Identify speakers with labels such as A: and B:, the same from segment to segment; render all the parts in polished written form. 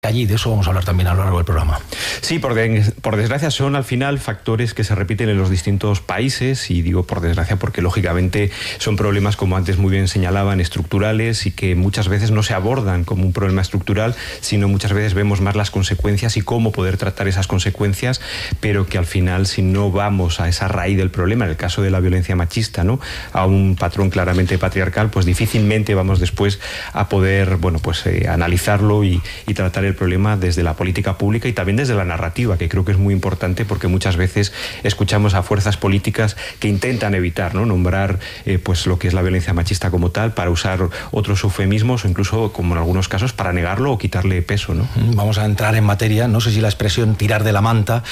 A: allí. De eso vamos a hablar también a lo largo del programa.
B: Sí, por desgracia son al final factores que se repiten en los distintos países, y digo por desgracia porque lógicamente son problemas, como antes muy bien señalaban, estructurales, y que muchas veces no se abordan como un problema estructural, sino muchas veces vemos más las consecuencias y cómo poder tratar esas consecuencias, pero que al final, si no vamos a esa raíz del problema, en el caso de la violencia machista, ¿no?, a un patrón claramente patriarcal, pues difícilmente vamos después a poder, analizarlo y tratar el problema desde la política pública y también desde la narrativa, que creo que es muy importante, porque muchas veces escuchamos a fuerzas políticas que intentan evitar, ¿no?, nombrar lo que es la violencia machista como tal, para usar otros eufemismos o incluso, como en algunos casos, para negarlo o quitarle peso, ¿no?
A: Vamos a entrar en materia. No sé si la expresión tirar de la manta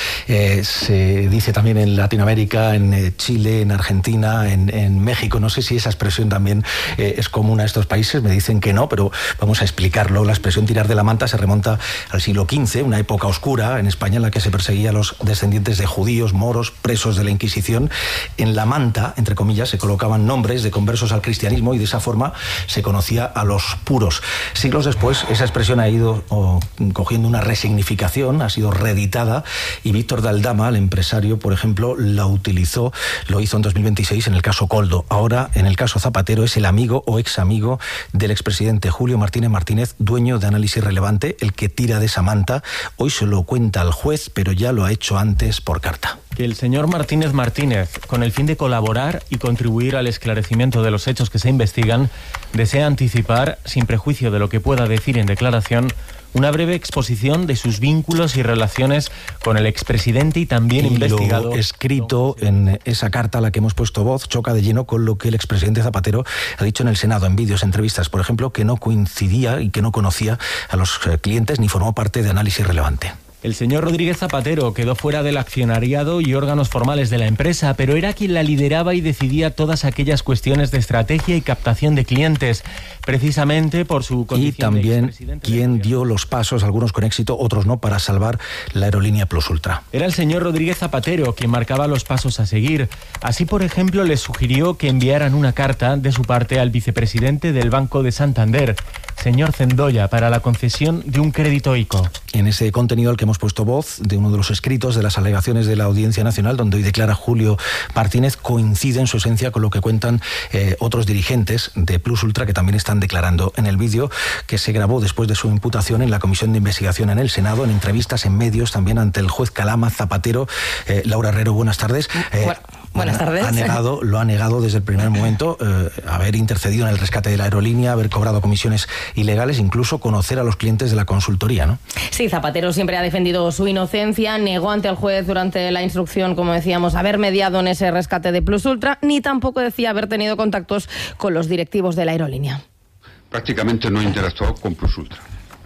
A: se dice también en Latinoamérica, en Chile, en Argentina, en México. No sé si esa expresión también es común a estos países. Me dicen que no, pero vamos a explicarlo. La expresión tirar de la manta se remonta al siglo XV, una época oscura en España en la que se perseguía a los descendientes de judíos, moros, presos de la Inquisición. En la manta, entre comillas, se colocaban nombres de conversos al cristianismo, y de esa forma se conocía a los puros. Siglos después, esa expresión ha ido cogiendo una resignificación, ha sido reeditada, y Víctor de Aldama, el empresario, por ejemplo, la utilizó, lo hizo en 2026 en el caso Koldo. Ahora, en el caso Zapatero, es el amigo o ex amigo del expresidente Julio Martínez Martínez, dueño de Análisis Relevante, el que tira de esa manta. Hoy se lo cuenta al juez, pero ya lo ha hecho antes por carta.
C: Que el señor Martínez Martínez, con el fin de colaborar y contribuir al esclarecimiento de los hechos que se investigan, desea anticipar, sin prejuicio de lo que pueda decir en declaración, una breve exposición de sus vínculos y relaciones con el expresidente y también investigado.
A: Lo escrito en esa carta a la que hemos puesto voz choca de lleno con lo que el expresidente Zapatero ha dicho en el Senado, en vídeos, entrevistas, por ejemplo, que no coincidía y que no conocía a los clientes ni formó parte de Análisis Relevante.
C: El señor Rodríguez Zapatero quedó fuera del accionariado y órganos formales de la empresa, pero era quien la lideraba y decidía todas aquellas cuestiones de estrategia y captación de clientes, precisamente por su condición.
A: Y también quien dio los pasos, algunos con éxito, otros no, para salvar la aerolínea Plus Ultra.
C: Era el señor Rodríguez Zapatero quien marcaba los pasos a seguir. Así, por ejemplo, le sugirió que enviaran una carta de su parte al vicepresidente del Banco de Santander, señor Zendoya, para la concesión de un crédito ICO.
A: En ese contenido al que hemos puesto voz, de uno de los escritos de las alegaciones de la Audiencia Nacional, donde hoy declara Julio Martínez, coincide en su esencia con lo que cuentan otros dirigentes de Plus Ultra que también están declarando. En el vídeo que se grabó después de su imputación en la Comisión de Investigación en el Senado, en entrevistas en medios, también ante el juez Calama, Zapatero. Laura Herrero, buenas tardes.
D: Buenas tardes.
A: Lo ha negado desde el primer momento, haber intercedido en el rescate de la aerolínea, haber cobrado comisiones ilegales, incluso conocer a los clientes de la consultoría, ¿no?
D: Sí, Zapatero siempre ha defendido su inocencia, negó ante el juez durante la instrucción, como decíamos, haber mediado en ese rescate de Plus Ultra, ni tampoco decía haber tenido contactos con los directivos de la aerolínea.
E: Prácticamente no interactuó con Plus Ultra.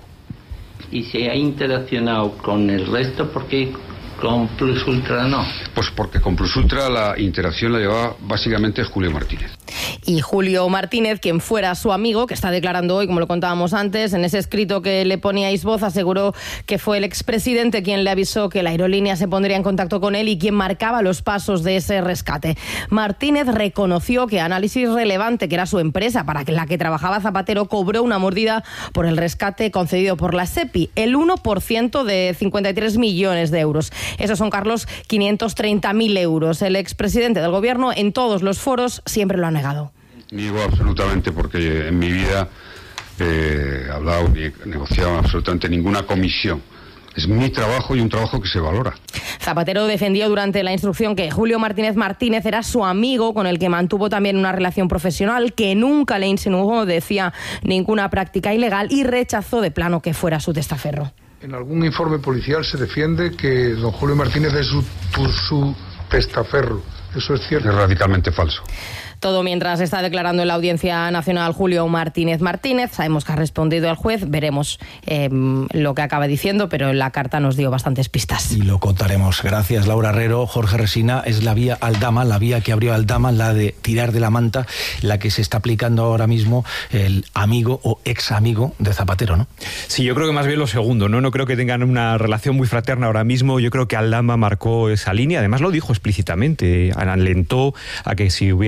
F: ¿Y se ha interaccionado con el resto? ¿Por qué con Plus Ultra no?
E: Pues porque con Plus Ultra la interacción la llevaba básicamente Julio Martínez.
D: Y Julio Martínez, quien fuera su amigo, que está declarando hoy, como lo contábamos antes, en ese escrito que le poníais voz, aseguró que fue el expresidente quien le avisó que la aerolínea se pondría en contacto con él y quien marcaba los pasos de ese rescate. Martínez reconoció que Análisis Relevante, que era su empresa para la que trabajaba Zapatero, cobró una mordida por el rescate concedido por la SEPI, el 1% de 53 millones de euros. Esos son, Carlos, 530.000 euros. El expresidente del gobierno en todos los foros siempre lo ha negado.
E: Niego absolutamente, porque en mi vida he hablado ni he negociado absolutamente ninguna comisión. Es mi trabajo y un trabajo que se valora.
D: Zapatero defendió durante la instrucción que Julio Martínez Martínez era su amigo, con el que mantuvo también una relación profesional, que nunca le insinuó, decía, ninguna práctica ilegal, y rechazó de plano que fuera su testaferro.
G: En algún informe policial se defiende que don Julio Martínez es su testaferro. ¿Eso es cierto?
E: Es radicalmente falso.
D: Todo mientras está declarando en la Audiencia Nacional Julio Martínez Martínez. Sabemos que ha respondido el juez, veremos lo que acaba diciendo, pero en la carta nos dio bastantes pistas.
A: Y lo contaremos. Gracias, Laura Herrero. Jorge Resina, es la vía Aldama, la vía que abrió Aldama, la de tirar de la manta, la que se está aplicando ahora mismo el amigo o ex amigo de Zapatero, ¿no?
B: Sí, yo creo que más bien lo segundo, ¿no? No creo que tengan una relación muy fraterna ahora mismo. Yo creo que Aldama marcó esa línea, además lo dijo explícitamente, alentó a que si hubiera casos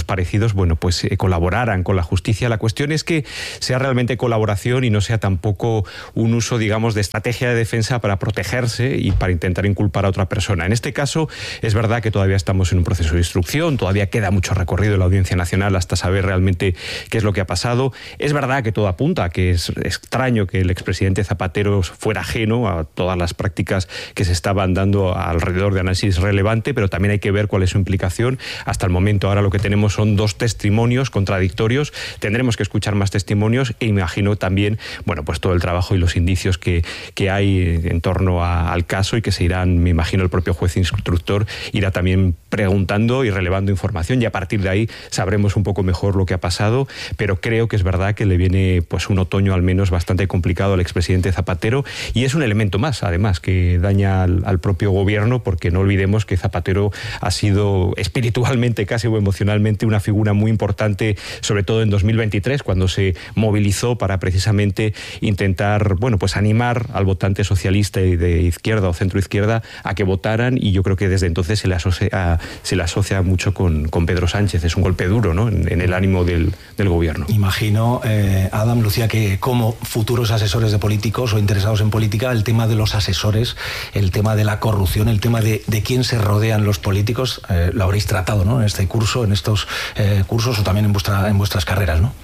B: hechos parecidos, bueno, pues colaboraran con la justicia. La cuestión es que sea realmente colaboración y no sea tampoco un uso, digamos, de estrategia de defensa para protegerse y para intentar inculpar a otra persona. En este caso, es verdad que todavía estamos en un proceso de instrucción, todavía queda mucho recorrido en la Audiencia Nacional hasta saber realmente qué es lo que ha pasado. Es verdad que todo apunta a que es extraño que el expresidente Zapatero fuera ajeno a todas las prácticas que se estaban dando alrededor de análisis relevante, pero también hay que ver cuál es su implicación. Hasta el momento ahora lo que tenemos son 2 testimonios contradictorios. Tendremos que escuchar más testimonios e imagino también, bueno, pues todo el trabajo y los indicios que hay en torno al caso y que se irán, me imagino, el propio juez instructor irá también preguntando y relevando información y a partir de ahí sabremos un poco mejor lo que ha pasado, pero creo que es verdad que le viene pues un otoño al menos bastante complicado al expresidente Zapatero y es un elemento más, además, que daña al propio gobierno, porque no olvidemos que Zapatero ha sido espiritualmente casi o emocionalmente una figura muy importante, sobre todo en 2023, cuando se movilizó para precisamente intentar, bueno, pues animar al votante socialista y de izquierda o centroizquierda a que votaran, y yo creo que desde entonces se le asocia mucho con Pedro Sánchez. Es un golpe duro, ¿no?, en el ánimo del gobierno.
A: Imagino, Adam, Lucía, que como futuros asesores de políticos o interesados en política, el tema de los asesores, el tema de la corrupción, el tema de quién se rodean los políticos, lo habréis tratado, ¿no?, en este curso, en estos cursos o también en vuestras carreras, ¿no?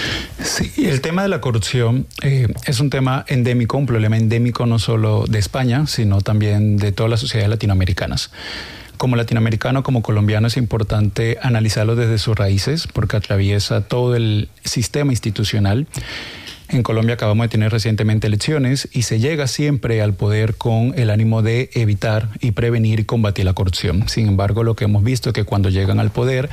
H: Sí, el tema de la corrupción es un tema endémico, un problema endémico no solo de España, sino también de todas las sociedades latinoamericanas. Como latinoamericano, como colombiano, es importante analizarlo desde sus raíces, porque atraviesa todo el sistema institucional. En Colombia acabamos de tener recientemente elecciones y se llega siempre al poder con el ánimo de evitar y prevenir y combatir la corrupción. Sin embargo, lo que hemos visto es que cuando llegan al poder,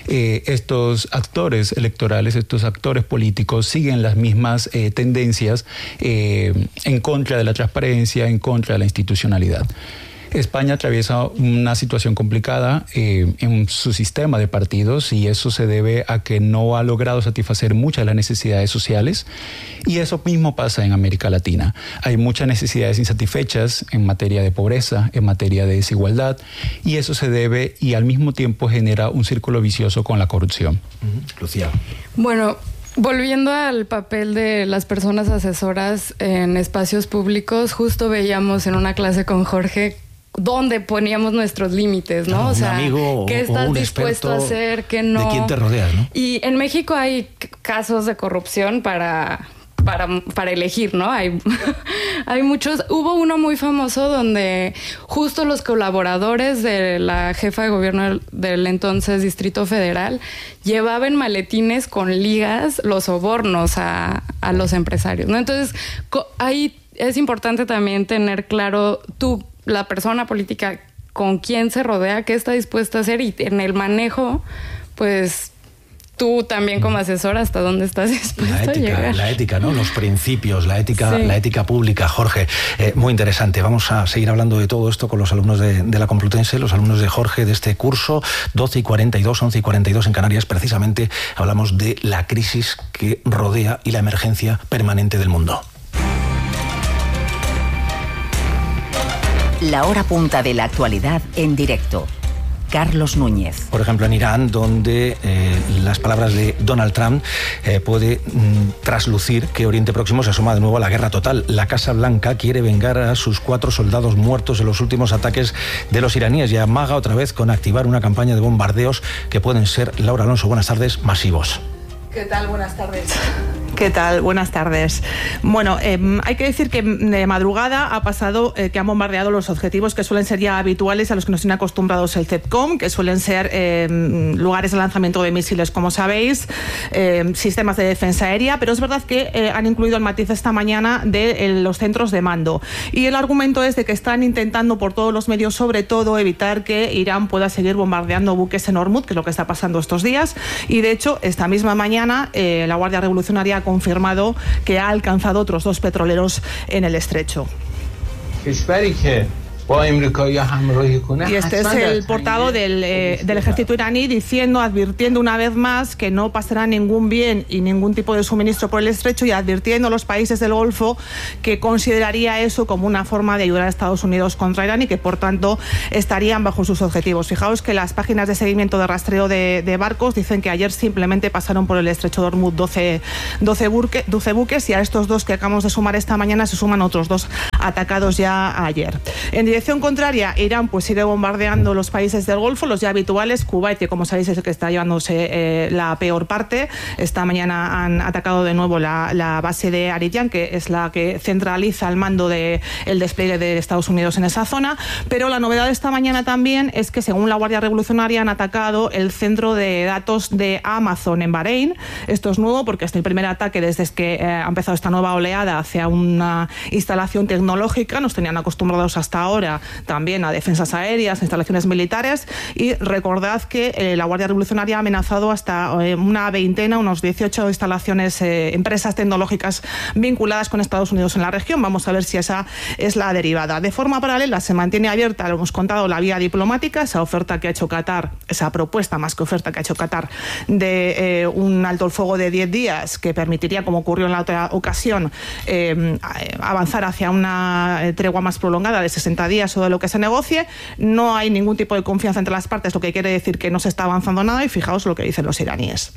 H: estos actores electorales, estos actores políticos siguen las mismas tendencias en contra de la transparencia, en contra de la institucionalidad. España atraviesa una situación complicada en su sistema de partidos y eso se debe a que no ha logrado satisfacer muchas de las necesidades sociales y eso mismo pasa en América Latina. Hay muchas necesidades insatisfechas en materia de pobreza, en materia de desigualdad y eso se debe y al mismo tiempo genera un círculo vicioso con la corrupción.
A: Lucía.
I: Bueno, volviendo al papel de las personas asesoras en espacios públicos, justo veíamos en una clase con Jorge dónde poníamos nuestros límites, ¿no?
A: O sea, un amigo
I: ¿qué estás
A: un
I: dispuesto a hacer? ¿Qué no?
A: ¿De quién te rodeas, no?
I: Y en México hay casos de corrupción para elegir, ¿no? Hay muchos. Hubo uno muy famoso donde justo los colaboradores de la jefa de gobierno del entonces Distrito Federal llevaban maletines con ligas los sobornos a los empresarios, ¿no? Entonces, ahí es importante también tener claro la persona política con quién se rodea, qué está dispuesta a hacer y en el manejo, pues tú también como asesor, ¿hasta dónde estás dispuesto a llegar?
A: La ética, ¿no? Los principios, la ética,
I: sí.
A: La ética pública. Jorge, muy interesante. Vamos a seguir hablando de todo esto con los alumnos de la Complutense, los alumnos de Jorge de este curso, 12:42, 11:42 en Canarias. Precisamente hablamos de la crisis que rodea y la emergencia permanente del mundo.
J: La hora punta de la actualidad en directo. Carlos Núñez.
A: Por ejemplo, en Irán, donde las palabras de Donald Trump puede traslucir que Oriente Próximo se asoma de nuevo a la guerra total. La Casa Blanca quiere vengar a sus 4 soldados muertos en los últimos ataques de los iraníes y amaga otra vez con activar una campaña de bombardeos que pueden ser, Laura Alonso, buenas tardes, masivos.
K: ¿Qué tal? Buenas tardes. ¿Qué tal? Buenas tardes. Bueno, hay que decir que de madrugada ha pasado que han bombardeado los objetivos que suelen ser ya habituales a los que nos tienen acostumbrados el CEPCOM, que suelen ser lugares de lanzamiento de misiles, como sabéis, sistemas de defensa aérea, pero es verdad que han incluido el matiz esta mañana de los centros de mando. Y el argumento es de que están intentando por todos los medios, sobre todo, evitar que Irán pueda seguir bombardeando buques en Hormuz, que es lo que está pasando estos días. Y de hecho, esta misma mañana la Guardia Revolucionaria ha confirmado que ha alcanzado otros 2 petroleros en el estrecho. Y este es el portavoz del ejército iraní advirtiendo una vez más que no pasará ningún bien y ningún tipo de suministro por el estrecho, y advirtiendo a los países del Golfo que consideraría eso como una forma de ayudar a Estados Unidos contra Irán y que por tanto estarían bajo sus objetivos. Fijaos que las páginas de seguimiento de rastreo de barcos dicen que ayer simplemente pasaron por el estrecho de Hormuz 12 buques, y a estos 2 que acabamos de sumar esta mañana se suman otros 2 atacados ya ayer. En dirección contraria, Irán pues sigue bombardeando los países del Golfo, los ya habituales. Kuwait, que como sabéis es el que está llevándose la peor parte. Esta mañana han atacado de nuevo la base de Ariyan, que es la que centraliza el mando del despliegue de Estados Unidos en esa zona. Pero la novedad de esta mañana también es que, según la Guardia Revolucionaria, han atacado el centro de datos de Amazon en Bahrein. Esto es nuevo porque es el primer ataque desde que ha empezado esta nueva oleada hacia una instalación tecnológica. Nos tenían acostumbrados hasta ahora también a defensas aéreas, instalaciones militares, y recordad que la Guardia Revolucionaria ha amenazado hasta una veintena, unos 18 instalaciones, empresas tecnológicas vinculadas con Estados Unidos en la región. Vamos a ver si esa es la derivada. De forma paralela se mantiene abierta, lo hemos contado, la vía diplomática, esa oferta que ha hecho Qatar, esa propuesta más que oferta que ha hecho Qatar de un alto el fuego de 10 días que permitiría, como ocurrió en la otra ocasión, avanzar hacia una tregua más prolongada de 60 días o de lo que se negocie. No hay ningún tipo de confianza entre las partes, lo que quiere decir que no se está avanzando nada, y fijaos lo que dicen los iraníes.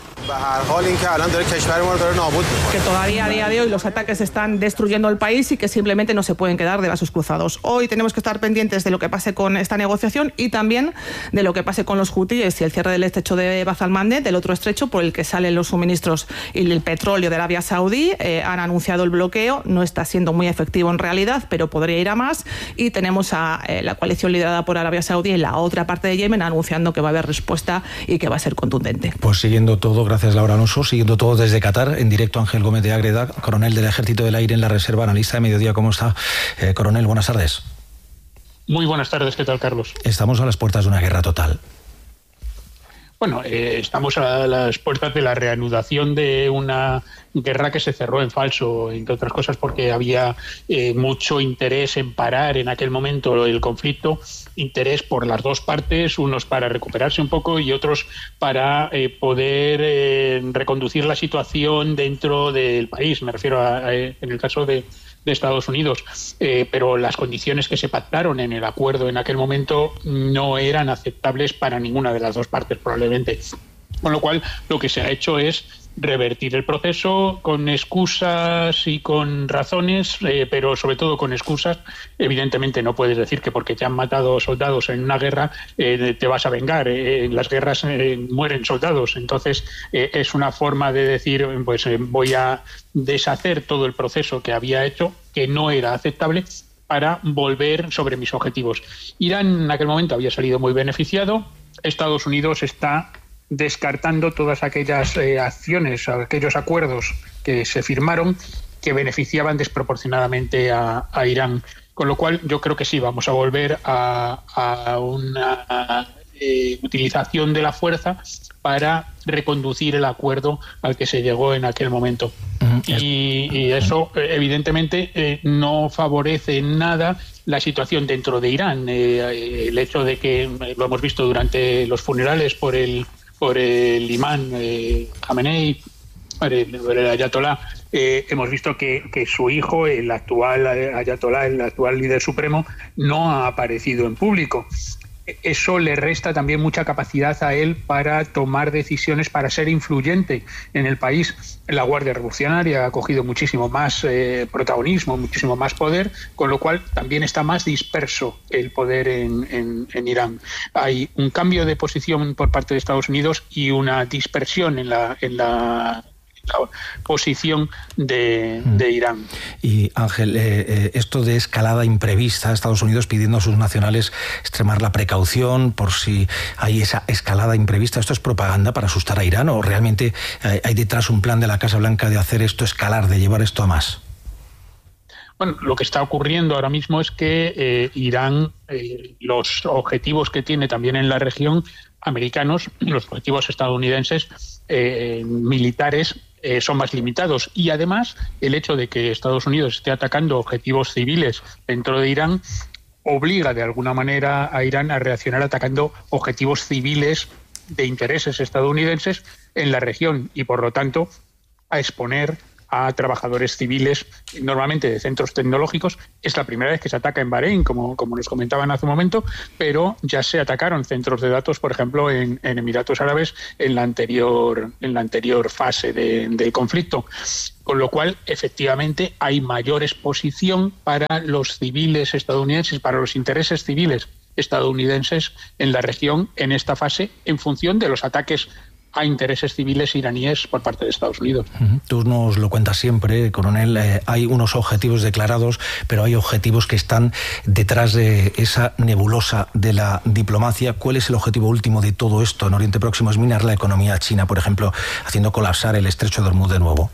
K: Que todavía a día de hoy los ataques están destruyendo el país y que simplemente no se pueden quedar de brazos cruzados. Hoy tenemos que estar pendientes de lo que pase con esta negociación y también de lo que pase con los hutíes y el cierre del estrecho de Bab al-Mandeb, del otro estrecho por el que salen los suministros y el petróleo de Arabia Saudí. Han anunciado el bloqueo, no está siendo muy efectivo en realidad, pero podría ir a más, y tenemos a la coalición liderada por Arabia Saudí en la otra parte de Yemen anunciando que va a haber respuesta y que va a ser contundente.
A: Pues siguiendo todo, gracias Laura Alonso, siguiendo todo desde Qatar, en directo Ángel Gómez de Ágreda, coronel del Ejército del Aire en la Reserva, analista de Mediodía. ¿Cómo está, coronel? Buenas tardes.
L: Muy buenas tardes, ¿qué tal, Carlos?
A: Estamos a las puertas de una guerra total.
L: Bueno, estamos a las puertas de la reanudación de una guerra que se cerró en falso, entre otras cosas porque había mucho interés en parar en aquel momento el conflicto, interés por las dos partes, unos para recuperarse un poco y otros para poder reconducir la situación dentro del país. Me refiero en el caso de Estados Unidos, pero las condiciones que se pactaron en el acuerdo en aquel momento no eran aceptables para ninguna de las dos partes probablemente. Con lo cual lo que se ha hecho es revertir el proceso con excusas y con razones, pero sobre todo con excusas. Evidentemente no puedes decir que porque te han matado soldados en una guerra te vas a vengar. En las guerras mueren soldados. Entonces es una forma de decir, pues voy a deshacer todo el proceso que había hecho, que no era aceptable, para volver sobre mis objetivos. Irán en aquel momento había salido muy beneficiado. Estados Unidos está descartando todas aquellas acciones, aquellos acuerdos que se firmaron que beneficiaban desproporcionadamente a Irán. Con lo cual yo creo que sí, vamos a volver a una utilización de la fuerza para reconducir el acuerdo al que se llegó en aquel momento. Y eso evidentemente no favorece en nada la situación dentro de Irán. El hecho de que, lo hemos visto durante los funerales por el imán Khamenei, por el ayatolá, hemos visto que su hijo, el actual ayatolá, el actual líder supremo, no ha aparecido en público. Eso le resta también mucha capacidad a él para tomar decisiones, para ser influyente en el país. La Guardia Revolucionaria ha cogido muchísimo más protagonismo, muchísimo más poder, con lo cual también está más disperso el poder en Irán. Hay un cambio de posición por parte de Estados Unidos y una dispersión en la posición de Irán.
A: Y Ángel, esto de escalada imprevista, Estados Unidos pidiendo a sus nacionales extremar la precaución por si hay esa escalada imprevista, ¿esto es propaganda para asustar a Irán o realmente hay detrás un plan de la Casa Blanca de hacer esto escalar, de llevar esto a más?
L: Bueno, lo que está ocurriendo ahora mismo es que Irán, los objetivos que tiene también en la región, americanos, los objetivos estadounidenses militares, son más limitados, y además el hecho de que Estados Unidos esté atacando objetivos civiles dentro de Irán obliga de alguna manera a Irán a reaccionar atacando objetivos civiles de intereses estadounidenses en la región y, por lo tanto, a exponer a trabajadores civiles, normalmente de centros tecnológicos. Es la primera vez que se ataca en Bahrein, como nos comentaban hace un momento, pero ya se atacaron centros de datos, por ejemplo, en Emiratos Árabes en la anterior fase del conflicto. Con lo cual, efectivamente, hay mayor exposición para los civiles estadounidenses, para los intereses civiles estadounidenses en la región en esta fase, en función de los ataques a intereses civiles iraníes por parte de Estados Unidos.
A: Tú nos lo cuentas siempre, coronel, hay unos objetivos declarados, pero hay objetivos que están detrás de esa nebulosa de la diplomacia. ¿Cuál es el objetivo último de todo esto en Oriente Próximo? ¿Es minar la economía china, por ejemplo, haciendo colapsar el estrecho de Hormuz de nuevo?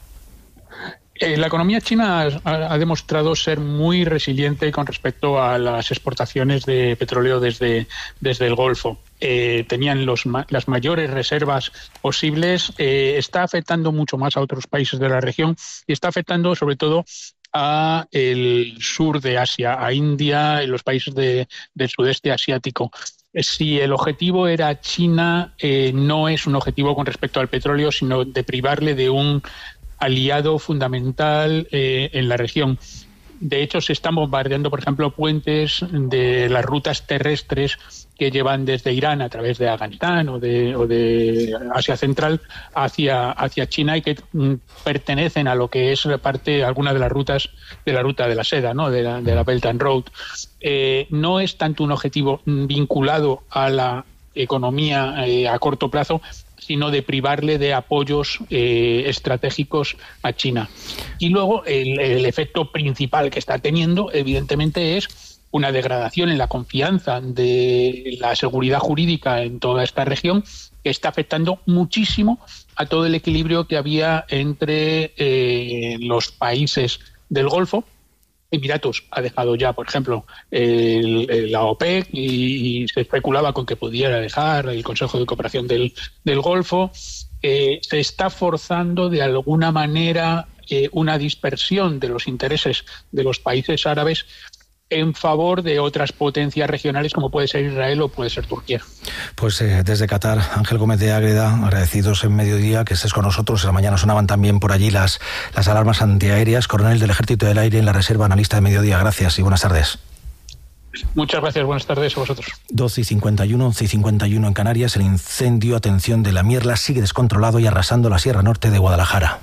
L: La economía china ha demostrado ser muy resiliente con respecto a las exportaciones de petróleo desde el Golfo. Tenían las mayores reservas posibles. Está afectando mucho más a otros países de la región y está afectando sobre todo a el sur de Asia, a India y los países del sudeste asiático. Si el objetivo era China, no es un objetivo con respecto al petróleo, sino de privarle de un aliado fundamental en la región. De hecho, se están bombardeando, por ejemplo, puentes de las rutas terrestres que llevan desde Irán a través de Afganistán o de Asia Central hacia China y que pertenecen a lo que es alguna de las rutas de la ruta de la seda, ¿no? de la Belt and Road. No es tanto un objetivo vinculado a la economía a corto plazo, sino de privarle de apoyos estratégicos a China. Y luego el efecto principal que está teniendo, evidentemente, es una degradación en la confianza de la seguridad jurídica en toda esta región, que está afectando muchísimo a todo el equilibrio que había entre los países del Golfo. Emiratos ha dejado ya, por ejemplo, la OPEC y se especulaba con que pudiera dejar el Consejo de Cooperación del Golfo. Se está forzando de alguna manera una dispersión de los intereses de los países árabes en favor de otras potencias regionales como puede ser Israel o puede ser Turquía.
A: Pues desde Qatar, Ángel Gómez de Ágreda, agradecidos en Mediodía que estés con nosotros. En la mañana sonaban también por allí las alarmas antiaéreas. Coronel del Ejército del Aire en la Reserva, analista de Mediodía. Gracias y buenas tardes.
L: Muchas gracias, buenas tardes a vosotros.
A: 12:51, 11:51 en Canarias. El incendio, atención, de la Mierla sigue descontrolado y arrasando la Sierra Norte de Guadalajara.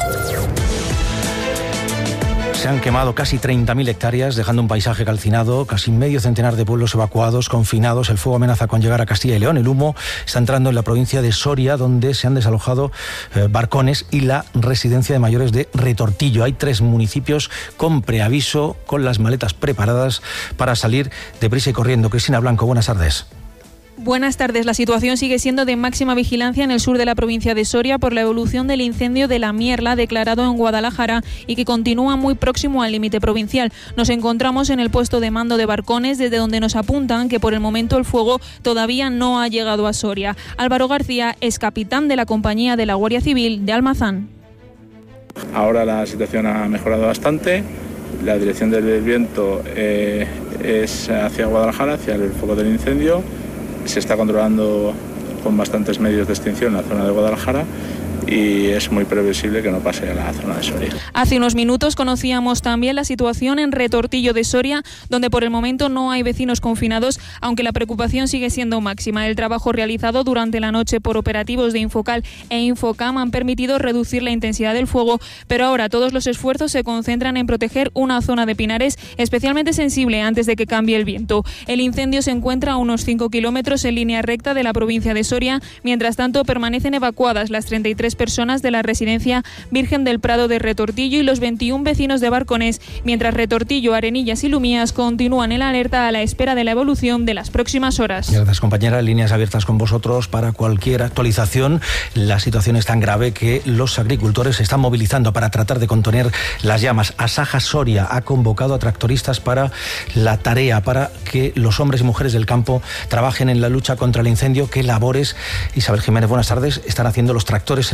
A: Se han quemado casi 30.000 hectáreas, dejando un paisaje calcinado, casi medio centenar de pueblos evacuados, confinados. El fuego amenaza con llegar a Castilla y León. El humo está entrando en la provincia de Soria, donde se han desalojado barcones y la residencia de mayores de Retortillo. Hay 3 municipios con preaviso, con las maletas preparadas para salir deprisa y corriendo. Cristina Blanco, buenas tardes.
M: Buenas tardes. La situación sigue siendo de máxima vigilancia en el sur de la provincia de Soria por la evolución del incendio de la Mierla declarado en Guadalajara y que continúa muy próximo al límite provincial. Nos encontramos en el puesto de mando de barcones, desde donde nos apuntan que por el momento el fuego todavía no ha llegado a Soria. Álvaro García es capitán de la compañía de la Guardia Civil de Almazán.
N: Ahora la situación ha mejorado bastante. La dirección del viento es hacia Guadalajara, hacia el foco del incendio. Se está controlando con bastantes medios de extinción en la zona de Guadalajara y es muy previsible que no pase a la zona de Soria.
M: Hace unos minutos conocíamos también la situación en Retortillo de Soria, donde por el momento no hay vecinos confinados, aunque la preocupación sigue siendo máxima. El trabajo realizado durante la noche por operativos de Infocal e Infocam han permitido reducir la intensidad del fuego, pero ahora todos los esfuerzos se concentran en proteger una zona de pinares especialmente sensible antes de que cambie el viento. El incendio se encuentra a unos 5 kilómetros en línea recta de la provincia de Soria. Mientras tanto, permanecen evacuadas las 33 personas de la residencia Virgen del Prado de Retortillo y los 21 vecinos de Barcones, mientras Retortillo, Arenillas y Lumías continúan en alerta a la espera de la evolución de las próximas horas.
A: Gracias, compañera. Líneas abiertas con vosotros para cualquier actualización. La situación es tan grave que los agricultores se están movilizando para tratar de contener las llamas. Asaja Soria ha convocado a tractoristas para la tarea, para que los hombres y mujeres del campo trabajen en la lucha contra el incendio. ¿Qué labores, Isabel Jiménez, buenas tardes, están haciendo los tractores en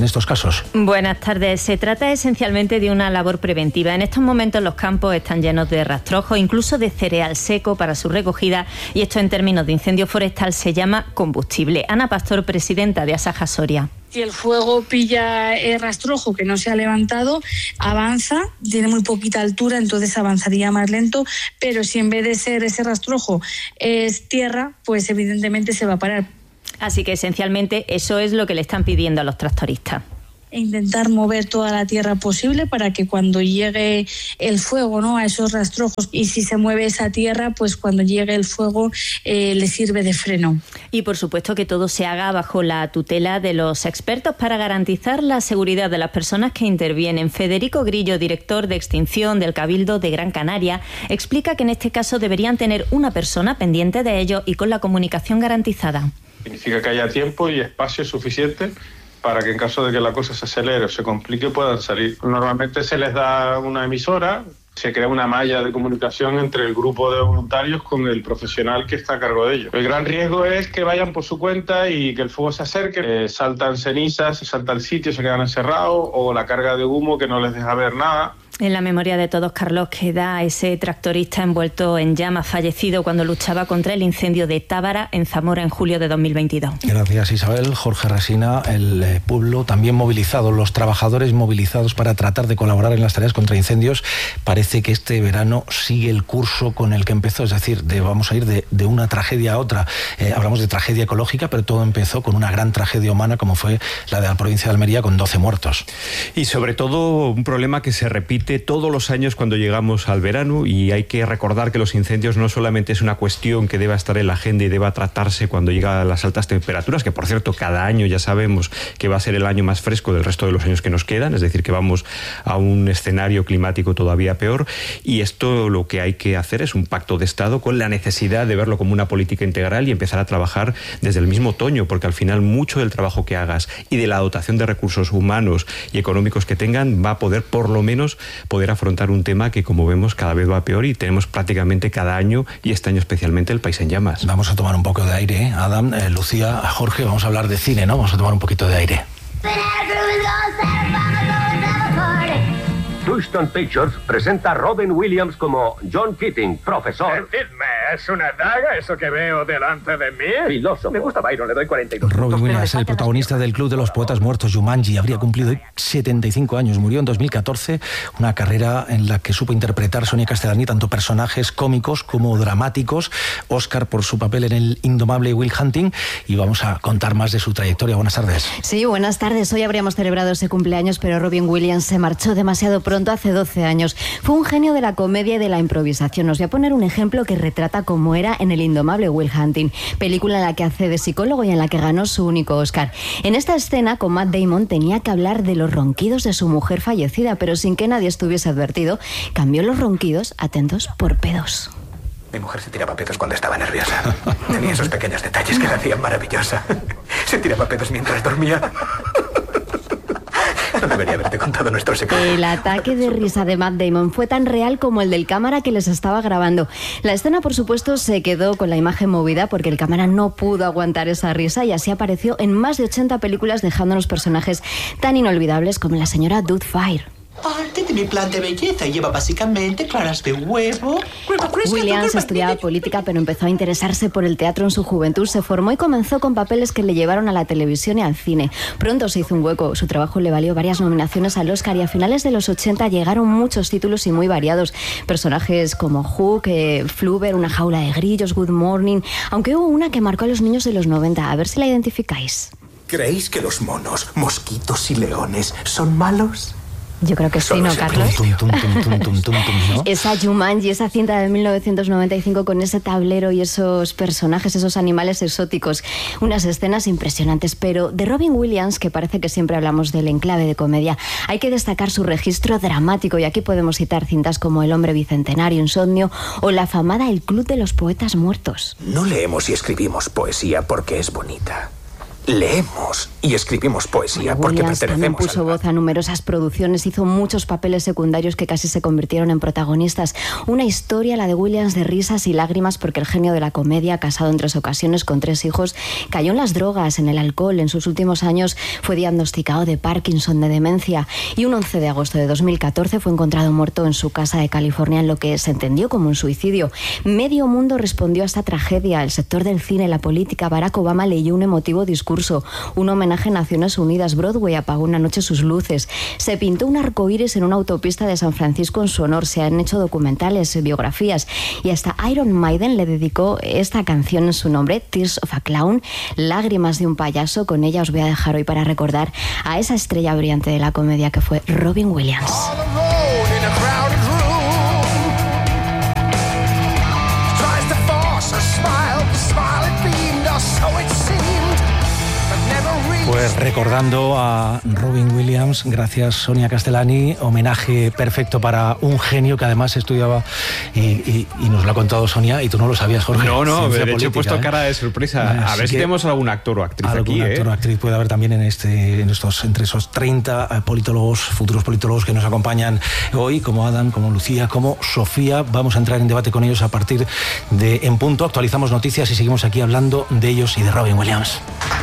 A: estos casos?
O: Buenas tardes. Se trata esencialmente de una labor preventiva. En estos momentos los campos están llenos de rastrojos, incluso de cereal seco para su recogida, y esto en términos de incendio forestal se llama combustible. Ana Pastor, presidenta de Asaja Soria.
P: Si el fuego pilla el rastrojo que no se ha levantado, avanza, tiene muy poquita altura, entonces avanzaría más lento, pero si en vez de ser ese rastrojo es tierra, pues evidentemente se va a parar.
O: Así que esencialmente eso es lo que le están pidiendo a los tractoristas.
P: E intentar mover toda la tierra posible para que cuando llegue el fuego, ¿no?, a esos rastrojos, y si se mueve esa tierra, pues cuando llegue el fuego le sirve de freno.
O: Y por supuesto que todo se haga bajo la tutela de los expertos para garantizar la seguridad de las personas que intervienen. Federico Grillo, director de extinción del Cabildo de Gran Canaria, explica que en este caso deberían tener una persona pendiente de ello y con la comunicación garantizada.
Q: Significa que haya tiempo y espacio suficiente para que en caso de que la cosa se acelere o se complique puedan salir. Normalmente se les da una emisora, se crea una malla de comunicación entre el grupo de voluntarios con el profesional que está a cargo de ellos. El gran riesgo es que vayan por su cuenta y que el fuego se acerque, saltan cenizas, se salta el sitio, se quedan encerrados, o la carga de humo que no les deja ver nada.
O: En la memoria de todos, Carlos, queda ese tractorista envuelto en llamas, fallecido cuando luchaba contra el incendio de Tábara, en Zamora, en julio de 2022.
A: Gracias, Isabel. Jorge Resina, el pueblo también movilizado, los trabajadores movilizados para tratar de colaborar en las tareas contra incendios. Parece que este verano sigue el curso con el que empezó, es decir, vamos a ir de una tragedia a otra. Hablamos de tragedia ecológica, pero todo empezó con una gran tragedia humana como fue la de la provincia de Almería, con 12 muertos.
B: Y sobre todo un problema que se repite todos los años cuando llegamos al verano, y hay que recordar que los incendios no solamente es una cuestión que deba estar en la agenda y deba tratarse cuando llegan las altas temperaturas, que por cierto cada año ya sabemos que va a ser el año más fresco del resto de los años que nos quedan, es decir, que vamos a un escenario climático todavía peor, y esto lo que hay que hacer es un pacto de Estado con la necesidad de verlo como una política integral y empezar a trabajar desde el mismo otoño, porque al final mucho del trabajo que hagas y de la dotación de recursos humanos y económicos que tengan va a poder por lo menos poder afrontar un tema que, como vemos, cada vez va peor, y tenemos prácticamente cada año, y este año especialmente, el país en llamas.
A: Vamos a tomar un poco de aire, ¿eh? Adam, Lucía, Jorge, vamos a hablar de cine, ¿no? Vamos a tomar un poquito de aire.
R: Touchstone Pictures presenta a Robin Williams como John Keating, profesor.
S: Decidme, ¿es una daga eso que veo delante de mí?
R: Filósofo.
S: Me gusta Byron, le doy 42.
A: Robin Williams es el protagonista del Club de los Poetas Muertos, Jumanji. Habría cumplido 75 años. Murió en 2014. Una carrera en la que supo interpretar Sonia Castellani tanto personajes cómicos como dramáticos. Oscar por su papel en el indomable Will Hunting. Y vamos a contar más de su trayectoria. Buenas tardes.
T: Sí, buenas tardes. Hoy habríamos celebrado ese cumpleaños, pero Robin Williams se marchó demasiado pronto, hace 12 años. Fue un genio de la comedia y de la improvisación. Os voy a poner un ejemplo que retrata cómo era en el indomable Will Hunting, película en la que hace de psicólogo y en la que ganó su único Oscar. En esta escena, con Matt Damon, tenía que hablar de los ronquidos de su mujer fallecida, pero sin que nadie estuviese advertido, cambió los ronquidos, atentos, por pedos.
U: Mi mujer se tiraba pedos cuando estaba nerviosa. Tenía esos pequeños detalles que la hacían maravillosa. Se tiraba pedos mientras dormía. No debería haberte contado nuestro secreto.
T: El ataque de risa de Matt Damon fue tan real como el del cámara que les estaba grabando. La escena, por supuesto, se quedó con la imagen movida porque el cámara no pudo aguantar esa risa, y así apareció en más de 80 películas, dejándonos personajes tan inolvidables como la señora Doubtfire.
V: Parte de mi plan de belleza lleva básicamente claras de huevo.
T: Williams estudiaba política, pero empezó a interesarse por el teatro en su juventud. Se formó y comenzó con papeles que le llevaron a la televisión y al cine. Pronto se hizo un hueco. Su trabajo le valió varias nominaciones al Oscar, y a finales de los 80 llegaron muchos títulos y muy variados. Personajes como Hook, Flubber, Una jaula de grillos, Good Morning, aunque hubo una que marcó a los niños de los 90. A ver si la identificáis.
V: ¿Creéis que los monos, mosquitos y leones son malos?
T: Yo creo que sí, ¿no, Carlos?
A: ¿No?
T: Esa Jumanji, esa cinta de 1995 con ese tablero y esos personajes, esos animales exóticos. Unas escenas impresionantes, pero de Robin Williams, que parece que siempre hablamos del enclave de comedia, hay que destacar su registro dramático, y aquí podemos citar cintas como El hombre bicentenario, Insomnio o la afamada El club de los poetas muertos.
V: No leemos y escribimos poesía porque es bonita. leemos y escribimos poesía porque
T: Williams también
V: pertenecemos
T: puso voz a numerosas producciones, hizo muchos papeles secundarios que casi se convirtieron en protagonistas. Una historia, la de Williams, de risas y lágrimas, porque el genio de la comedia, casado en 3 ocasiones con 3 hijos, cayó en las drogas, en el alcohol. En sus últimos años fue diagnosticado de Parkinson, de demencia, y un 11 de agosto de 2014 fue encontrado muerto en su casa de California, en lo que se entendió como un suicidio. Medio mundo respondió a esta tragedia, el sector del cine, la política. Barack Obama leyó un emotivo discurso, un homenaje a Naciones Unidas. Broadway apagó una noche sus luces. Se pintó un arcoíris en una autopista de San Francisco en su honor. Se han hecho documentales, biografías, y hasta Iron Maiden le dedicó esta canción en su nombre, Tears of a Clown, lágrimas de un payaso. Con ella os voy a dejar hoy para recordar a esa estrella brillante de la comedia que fue Robin Williams.
A: Pues recordando a Robin Williams, gracias Sonia Castellani, homenaje perfecto para un genio que además estudiaba y nos lo ha contado Sonia, y tú no lo sabías, Jorge.
B: No, de hecho he puesto cara de sorpresa. A ver si tenemos algún actor o actriz aquí.
A: Algún actor o actriz puede haber también entre esos 30 politólogos, futuros politólogos que nos acompañan hoy, como Adam, como Lucía, como Sofía. Vamos a entrar en debate con ellos a partir de En Punto. Actualizamos noticias y seguimos aquí hablando de ellos y de Robin Williams.